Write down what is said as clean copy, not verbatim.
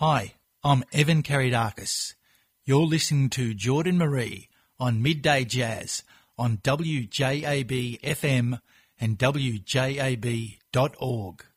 Hi, I'm Evan Karidakis. You're listening to Jordan Marie on Midday Jazz on WJAB FM and WJAB.org.